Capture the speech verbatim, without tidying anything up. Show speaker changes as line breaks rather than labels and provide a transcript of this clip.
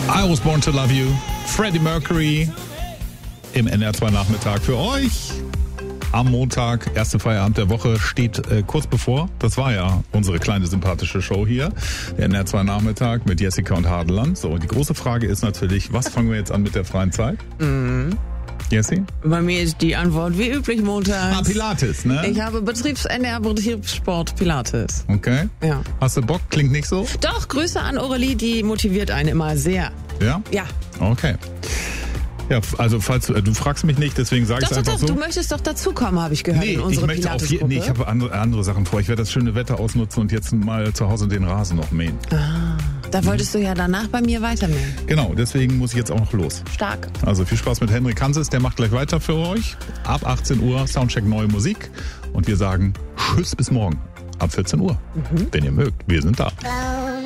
I was born to love you. Freddie Mercury im N R zwei Nachmittag für euch. Am Montag, erste Feierabend der Woche, steht äh, kurz bevor. Das war ja unsere kleine sympathische Show hier. Der N R zwei Nachmittag mit Jessica und Hadeland. So, die große Frage ist natürlich, was fangen wir jetzt an mit der freien Zeit?
Mhm.
Jessie?
Bei mir ist die Antwort wie üblich montags.
Ah, Pilates, ne?
Ich habe Betriebs-N R Betriebssport Pilates.
Okay.
Ja.
Hast du Bock? Klingt nicht so?
Doch, Grüße an Aurelie, die motiviert einen immer sehr.
Ja?
Ja.
Okay. Ja, also falls du, äh, du fragst mich nicht, deswegen sage ich
Doch,
es
doch,
einfach
doch,
so.
du möchtest doch dazukommen, habe ich gehört,
Nee,
in
ich
unsere
möchte auf je,
Pilates-Gruppe.
nee, ich habe andere, andere Sachen vor. Ich werde das schöne Wetter ausnutzen und jetzt mal zu Hause den Rasen noch mähen.
Ah, da wolltest du ja danach bei mir weitermähen.
Genau, deswegen muss ich jetzt auch noch los.
Stark.
Also viel Spaß mit Henrik Hanses, der macht gleich weiter für euch. Ab achtzehn Uhr Soundcheck neue Musik und wir sagen Tschüss bis morgen ab vierzehn Uhr. Mhm. Wenn ihr mögt, wir sind da.